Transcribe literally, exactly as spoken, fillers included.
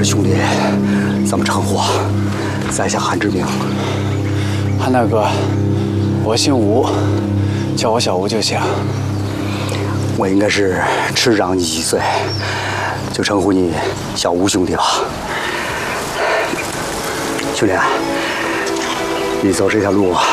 兄弟怎么称呼？在下韩志明。 韩大哥，我姓吴，叫我小吴就行。 我应该是迟长你几岁，就称呼你小吴兄弟吧。兄弟，你走这条路